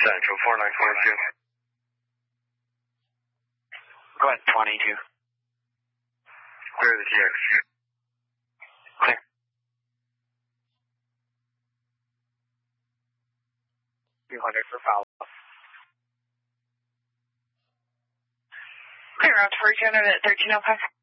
Central 4922. Go ahead, 22. Clear the TX. Clear. For follow-up. Clear out to Virginia at 1305.